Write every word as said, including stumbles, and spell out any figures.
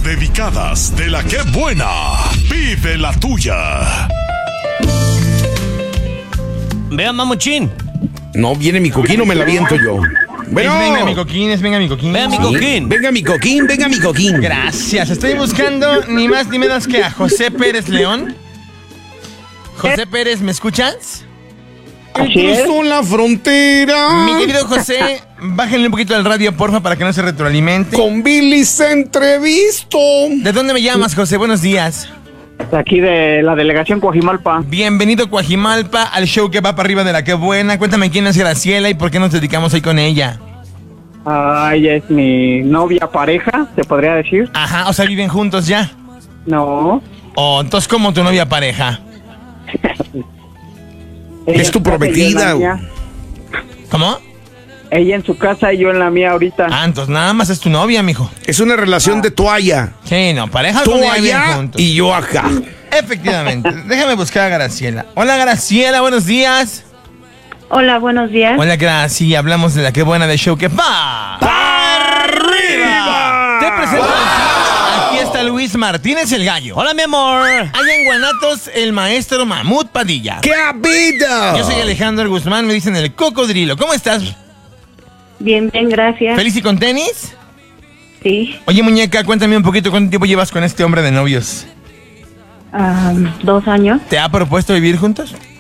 dedicadas de la que buena. Pide la tuya. Vean, mamuchín. No, viene mi coquín o me la viento yo. Bueno. Es venga mi coquín, es venga mi coquín. Venga mi coquín. Venga mi coquín, venga mi coquín. Gracias, estoy buscando ni más ni menos que a José Pérez León. José Pérez, ¿me escuchas? Cruzó la frontera. Mi querido José, bájenle un poquito el radio, porfa, para que no se retroalimente. Con Billy se entrevisto. ¿De dónde me llamas, José? Buenos días. De aquí de la delegación Coajimalpa. Bienvenido, Coajimalpa, al show que va para arriba de la que buena. Cuéntame quién es Graciela y por qué nos dedicamos hoy con ella. Ah, ella es mi novia pareja, se podría decir. Ajá, o sea, ¿viven juntos ya? No. Oh, entonces, ¿cómo tu novia pareja? Es tu prometida. ¿Cómo? Ella en su casa y yo en la mía ahorita. Ah, entonces nada más es tu novia, mijo. Es una relación de toalla. Sí, no, pareja Tú donde viven allá juntos. y yo acá. Efectivamente. Déjame buscar a Graciela. Hola, Graciela, buenos días. Hola, buenos días. Hola, Graciela. Hablamos de la que buena de show que va. ¡Para arriba! Te presento. Aquí está Luis Martínez el Gallo. Hola, mi amor. Allá en Guanatos, el maestro Mamut Padilla. ¡Qué vida! Yo soy Alejandro Guzmán, me dicen el cocodrilo. ¿Cómo estás? Bien, bien, gracias. ¿Feliz y con tenis? Sí, Oye, muñeca, cuéntame un poquito cuánto tiempo llevas con este hombre de novios. um, dos años. ¿Te ha propuesto vivir juntos?